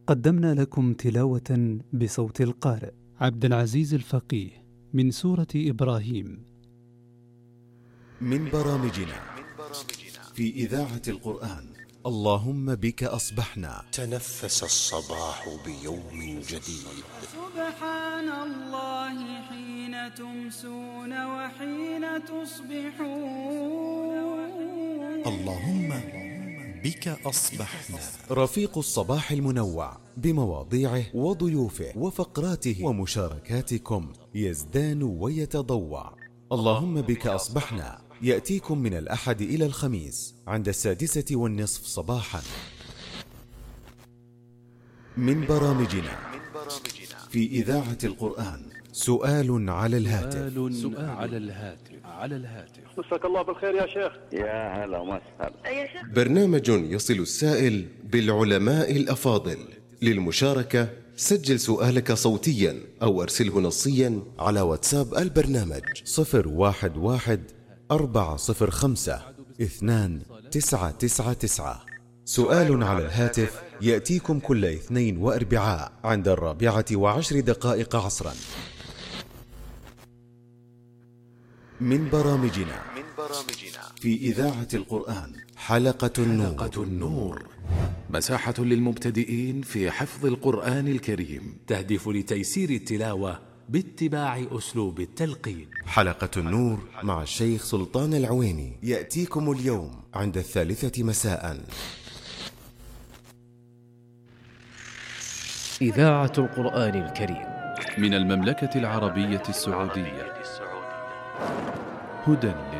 قدمنا لكم تلاوة بصوت القارئ عبد العزيز الفقيه من سورة إبراهيم من برامجنا في إذاعة القرآن. اللهم بك أصبحنا. تنفس الصباح بيوم جديد. سبحان الله حين تمسون وحين تصبحون. اللهم بك أصبحنا. رفيق الصباح المنوع بمواضيعه وضيوفه وفقراته ومشاركاتكم يزدان ويتضوع. اللهم بك أصبحنا يأتيكم من الأحد إلى الخميس عند 6:30 صباحا. من برامجنا في إذاعة القرآن سؤال على الهاتف. مساك الله بالخير يا شيخ. يا هلا ومسهلا. برنامج يصل السائل بالعلماء الأفاضل. للمشاركة سجل سؤالك صوتيا أو أرسله نصيا على واتساب البرنامج 011-405-2999. سؤال على الهاتف يأتيكم كل اثنين وأربعاء عند 4:10 عصرا. من برامجنا في إذاعة القرآن حلقة النور. مساحة للمبتدئين في حفظ القرآن الكريم، تهدف لتيسير التلاوة باتباع أسلوب التلقين. حلقة النور مع الشيخ سلطان العويني يأتيكم اليوم عند 3 مساء. إذاعة القرآن الكريم من المملكة العربية السعودية. هدى